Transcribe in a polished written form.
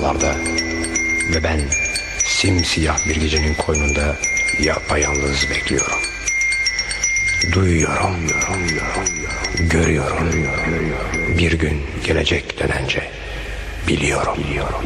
dağlarda ve ben simsiyah bir gecenin koynunda yapayalnız bekliyorum. Duyuyorum, görüyorum. Bir gün gelecek denence biliyorum.